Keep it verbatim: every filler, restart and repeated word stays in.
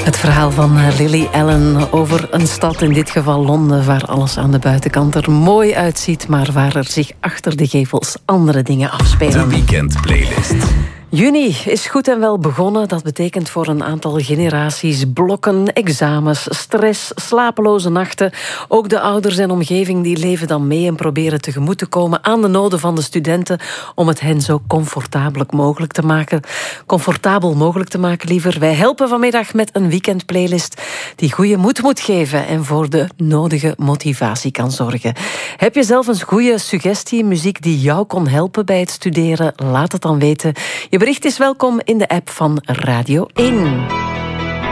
Het verhaal van Lily Allen over een stad, in dit geval Londen, waar alles aan de buitenkant er mooi uitziet, maar waar er zich achter de gevels andere dingen afspelen. De weekendplaylist. Juni is goed en wel begonnen. Dat betekent voor een aantal generaties blokken, examens, stress, slapeloze nachten. Ook de ouders en omgeving die leven dan mee en proberen tegemoet te komen aan de noden van de studenten om het hen zo comfortabel mogelijk te maken. Comfortabel mogelijk te maken, liever. Wij helpen vanmiddag met een weekendplaylist die goede moed moet geven en voor de nodige motivatie kan zorgen. Heb je zelf een goede suggestie, muziek die jou kon helpen bij het studeren? Laat het dan weten. Je bericht is welkom in de app van Radio één.